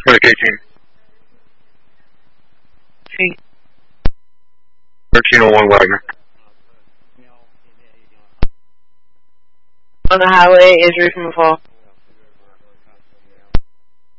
Medication. 1301 Wagner. On the highway, is roof from a fall.